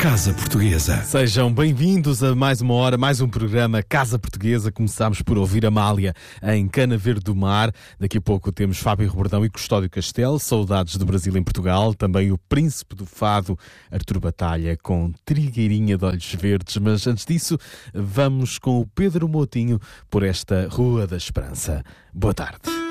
Casa Portuguesa. Sejam bem-vindos a mais uma hora, mais um programa Casa Portuguesa. Começámos por ouvir Amália em Cana Verde do Mar. Daqui a pouco temos Fábio Rebordão e Custódio Castelo, Saudades do Brasil em Portugal. Também o Príncipe do Fado, Artur Batalha, com Trigueirinha de Olhos Verdes. Mas antes disso, vamos com o Pedro Moutinho por esta Rua da Esperança. Boa tarde.